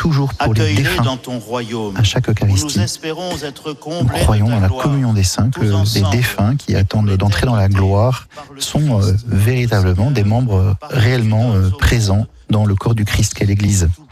toujours pour les Accueille-les défunts dans ton royaume. à chaque Nous Eucharistie. espérons être Nous comblés croyons de ta dans la gloire. communion des saints que Tous les ensemble, défunts qui attendent d'entrer dans la gloire sont véritablement des membres réellement présents dans le corps du Christ qu'est l'Église.